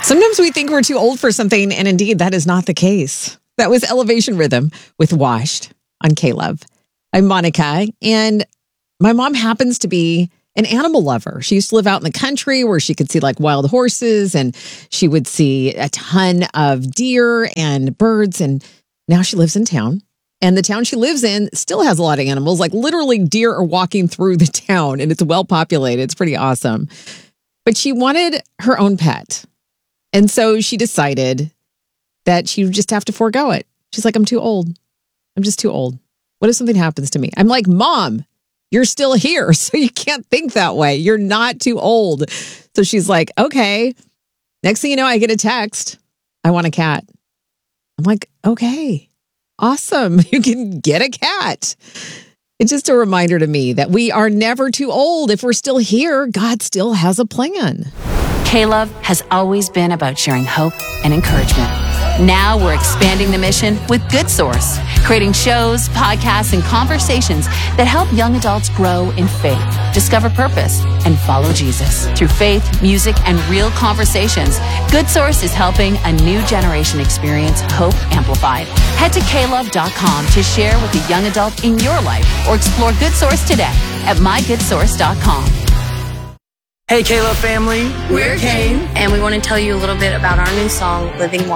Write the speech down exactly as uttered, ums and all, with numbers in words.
Sometimes we think we're too old for something, and indeed, that is not the case. That was Elevation Rhythm with Washed on K-Love. I'm Monica, and my mom happens to be an animal lover. She used to live out in the country where she could see like wild horses, and she would see a ton of deer and birds, and now she lives in town. And the town she lives in still has a lot of animals, like literally deer are walking through the town, and it's well populated. It's pretty awesome. But she wanted her own pet. And so she decided that she would just have to forego it. She's like, I'm too old. I'm just too old. What if something happens to me? I'm like, Mom, you're still here, so you can't think that way. You're not too old. So she's like, okay. Next thing you know, I get a text. I want a cat. I'm like, okay, awesome. You can get a cat. It's just a reminder to me that we are never too old. If we're still here, God still has a plan. K-Love has always been about sharing hope and encouragement. Now we're expanding the mission with Good Source, creating shows, podcasts, and conversations that help young adults grow in faith, discover purpose, and follow Jesus. Through faith, music, and real conversations, Good Source is helping a new generation experience hope amplified. Head to K love dot com to share with a young adult in your life or explore Good Source today at my good source dot com. Hey, K-Love family, we're Kane, and we want to tell you a little bit about our new song, Living Water.